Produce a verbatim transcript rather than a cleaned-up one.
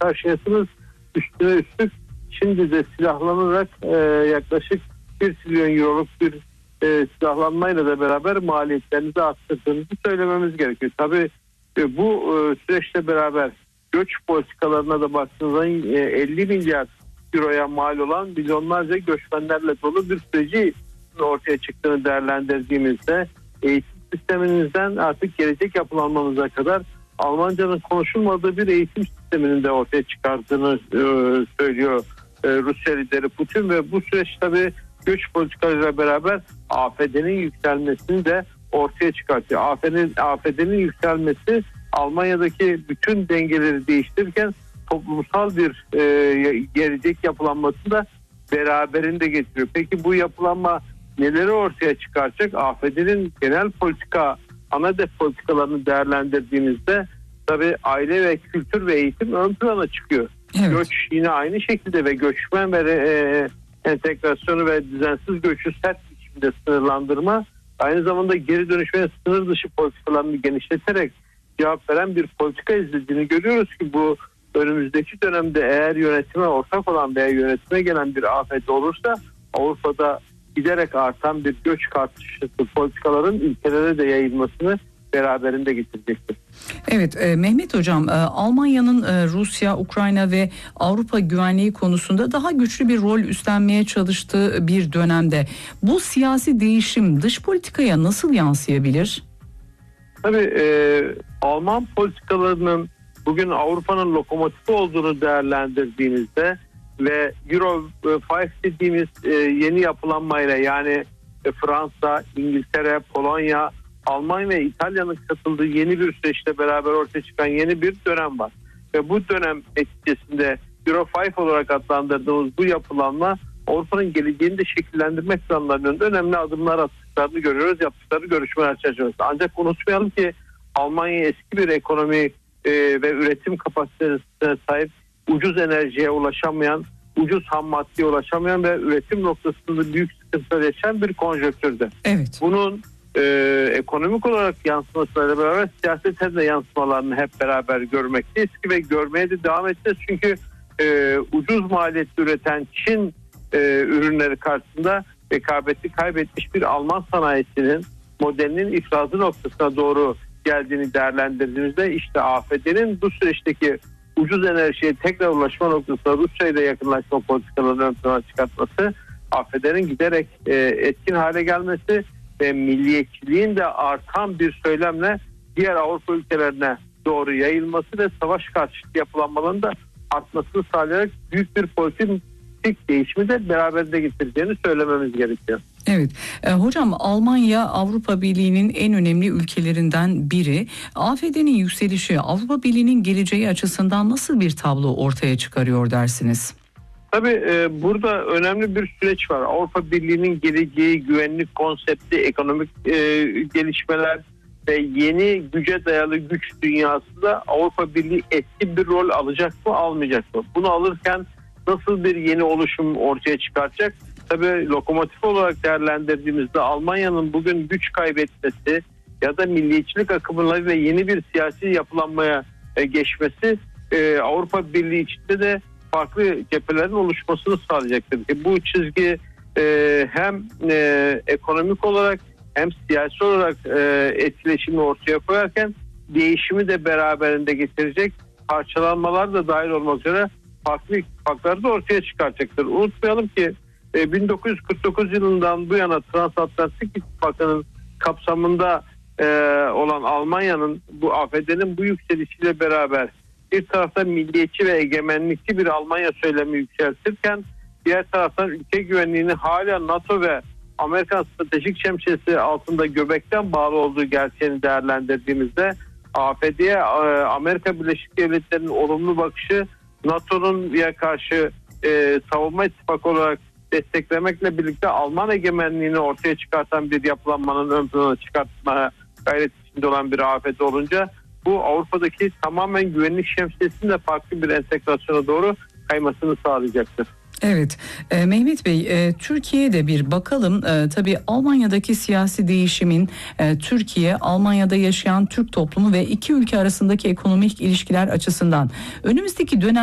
karşıyasınız. Üstüne üstlük şimdi de silahlanarak e, yaklaşık bir trilyon euroluk bir e, silahlanmayla da beraber maliyetlerinizi arttırdığınızı söylememiz gerekiyor. Tabii e, bu e, süreçle beraber göç politikalarına da baktığınızda e, elli milyar euroya mal olan milyonlarca göçmenlerle dolu bir süreci ortaya çıktığını değerlendirdiğimizde eğitim sisteminizden artık gelecek yapılanmamıza kadar Almanca'nın konuşulmadığı bir eğitim sisteminin de ortaya çıkardığını e, söylüyor e, Rusya lideri Putin ve bu süreç tabii göç politikalarıyla beraber A F D'nin yükselmesini de ortaya çıkartıyor. A F D'nin, A F D'nin yükselmesi Almanya'daki bütün dengeleri değiştirirken toplumsal bir e, gelecek yapılanmasını da beraberinde getiriyor. Peki bu yapılanma neleri ortaya çıkaracak? A F D'nin genel politika, ana hedef politikalarını değerlendirdiğimizde tabii aile ve kültür ve eğitim ön plana çıkıyor. Evet. Göç yine aynı şekilde ve göçmen ve e, entegrasyonu ve düzensiz göçü sert biçimde sınırlandırma, aynı zamanda geri dönüş ve sınır dışı politikalarını genişleterek cevap veren bir politika izlediğini görüyoruz ki bu önümüzdeki dönemde eğer yönetime ortak olan veya yönetime gelen bir afet olursa Avrupa'da giderek artan bir göç karşıtı politikaların ülkelere de yayılmasını beraberinde getirecektir. Evet e, Mehmet Hocam, e, Almanya'nın e, Rusya, Ukrayna ve Avrupa güvenliği konusunda daha güçlü bir rol üstlenmeye çalıştığı bir dönemde bu siyasi değişim dış politikaya nasıl yansıyabilir? Tabii e, Alman politikalarının bugün Avrupa'nın lokomotifi olduğunu değerlendirdiğinizde ve Euro beş dediğimiz e, yeni yapılanmayla yani e, Fransa, İngiltere, Polonya, Almanya ve İtalya'nın katıldığı yeni bir süreçle beraber ortaya çıkan yeni bir dönem var. Ve bu dönem neticesinde Euro beş olarak adlandırdığımız bu yapılanma Avrupa'nın geleceğini de şekillendirmek planlarının önünde önemli adımlar attıklarını görüyoruz, yaptıkları görüşmeler çerçevesinde. Ancak unutmayalım ki Almanya eski bir ekonomi e, ve üretim kapasitesine sahip, ucuz enerjiye ulaşamayan, ucuz ham maddeye ulaşamayan ve üretim noktasında büyük sıkıntılar yaşayan bir konjonktürde. Evet. Bunun e, ekonomik olarak yansımasıyla beraber siyaseten de yansımalarını hep beraber görmekteyiz ki ve görmeye de devam edeceğiz. Çünkü e, ucuz maliyetli üreten Çin e, ürünleri karşısında rekabeti kaybetmiş bir Alman sanayisinin modelinin ifrazı noktasına doğru geldiğini değerlendirdiğimizde işte A F D'nin bu süreçteki ucuz enerjiye tekrar ulaşma noktasında Rusya ile yakınlaşma politikalarını ön plana çıkartması, A F D'nin giderek e, etkin hale gelmesi ve milliyetçiliğin de artan bir söylemle diğer Avrupa ülkelerine doğru yayılması ve savaş karşıtı yapılanmaların da artmasını sağlayarak büyük bir politik değişimi de beraberinde getireceğini söylememiz gerekiyor. Evet. E, hocam Almanya Avrupa Birliği'nin en önemli ülkelerinden biri. A F D'nin yükselişi Avrupa Birliği'nin geleceği açısından nasıl bir tablo ortaya çıkarıyor dersiniz? Tabii e, burada önemli bir süreç var. Avrupa Birliği'nin geleceği, güvenlik konsepti, ekonomik e, gelişmeler ve yeni güce dayalı güç dünyasında Avrupa Birliği etkin bir rol alacak mı, almayacak mı? Bunu alırken nasıl bir yeni oluşum ortaya çıkaracak? Tabii lokomotif olarak değerlendirdiğimizde Almanya'nın bugün güç kaybetmesi ya da milliyetçilik akımları ve yeni bir siyasi yapılanmaya e, geçmesi e, Avrupa Birliği içinde de farklı cephelerin oluşmasını sağlayacaktır. E, bu çizgi e, hem e, ekonomik olarak hem siyasi olarak e, etkileşimi ortaya koyarken değişimi de beraberinde getirecek, parçalanmalar da dahil olmak üzere farklı ittifakları da ortaya çıkaracaktır. Unutmayalım ki bin dokuz yüz kırk dokuz yılından bu yana Transatlantik İttifakı'nın kapsamında e, olan Almanya'nın bu A F D'nin bu yükselişiyle beraber bir taraftan milliyetçi ve egemenlikçi bir Almanya söylemi yükseltirken diğer taraftan ülke güvenliğini hala NATO ve Amerikan stratejik şemsiyesi altında göbekten bağlı olduğu gerçeğini değerlendirdiğimizde A F D'ye Amerika Birleşik Devletleri'nin olumlu bakışı NATO'nun ya karşı e, savunma ittifakı olarak desteklemekle birlikte Alman egemenliğini ortaya çıkartan bir yapılanmanın ön plana çıkartmaya gayret içinde olan bir A F D olunca bu Avrupa'daki tamamen güvenlik şemsiyesinin de farklı bir entegrasyona doğru kaymasını sağlayacaktır. Evet, e, Mehmet Bey, e, Türkiye'ye bir bakalım. E, tabii Almanya'daki siyasi değişimin e, Türkiye, Almanya'da yaşayan Türk toplumu ve iki ülke arasındaki ekonomik ilişkiler açısından önümüzdeki dönem